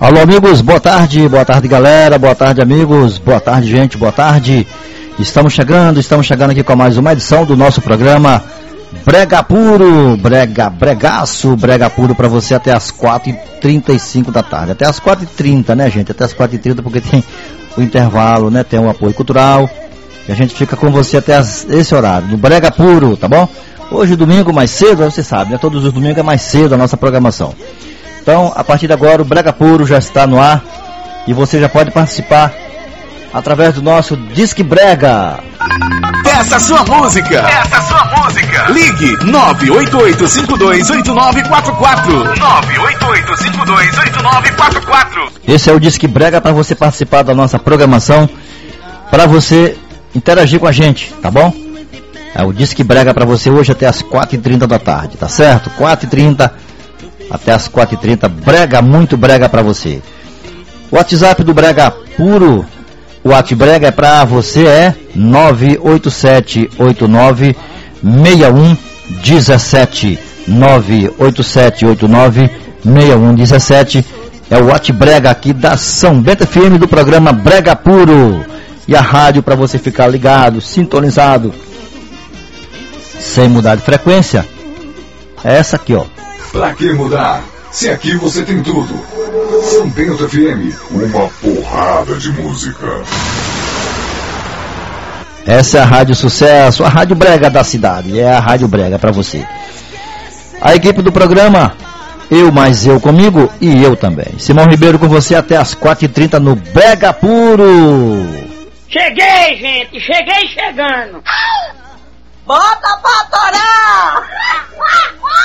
Alô, amigos, boa tarde galera, boa tarde amigos, boa tarde gente, boa tarde. Estamos chegando aqui com mais uma edição do nosso programa Brega Puro, bregaço, brega puro pra você até as 4h35 da tarde, até as 4h30, né gente, até as 4h30 porque tem o intervalo, né, tem um apoio cultural e a gente fica com você até esse horário, do Brega Puro, tá bom? Hoje domingo mais cedo, você sabe, né, todos os domingos é mais cedo a nossa programação. Então, a partir de agora, o Brega Puro já está no ar e você já pode participar através do nosso Disque Brega. Essa sua música. Ligue 988528944. 988528944. Esse é o Disque Brega para você participar da nossa programação, para você interagir com a gente, tá bom? É o Disque Brega para você hoje até as 4h30 da tarde, tá certo? 4h30 até as 4h30, brega, muito brega pra você. O WhatsApp do Brega Puro, o WhatsApp Brega é pra você, é 987896117. 987896117 é o WhatsApp Brega aqui da São Bento FM, do programa Brega Puro. E a rádio pra você ficar ligado, sintonizado, sem mudar de frequência, é essa aqui, ó. Pra que mudar? Se aqui você tem tudo. São Bento FM, uma porrada de música. Essa é a Rádio Sucesso, a Rádio Brega da cidade. É a Rádio Brega pra você. A equipe do programa, eu mais eu comigo e eu também. Simão Ribeiro com você até as 4h30 no Brega Puro. Cheguei, gente, cheguei chegando. Bota pra torar!